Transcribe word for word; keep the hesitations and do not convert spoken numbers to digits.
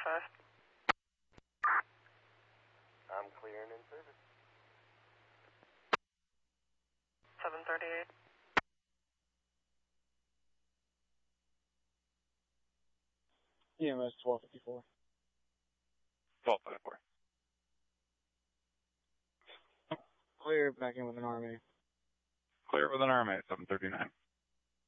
five. I'm clear and in service. seven thirty-eight. E M S twelve fifty-four. twelve fifty-four. Clear, back in with an R M A. Clear with an R M A, seven thirty-nine.